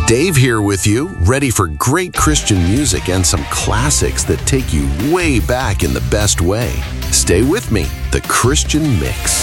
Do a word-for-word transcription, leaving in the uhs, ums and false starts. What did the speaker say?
Dave here with you, ready for great Christian music and some classics that take you way back in the best way. Stay with me, The Christian Mix.